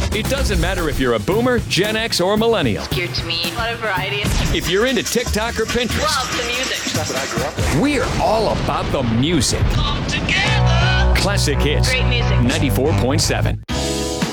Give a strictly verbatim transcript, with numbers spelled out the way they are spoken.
It doesn't matter if you're a boomer, Gen X, or millennial. Geared to me. What a variety. If you're into TikTok or Pinterest. Love the music. Stuff that I grew up with. We're all about the music. Come together. Classic Hits. Great music. ninety-four point seven.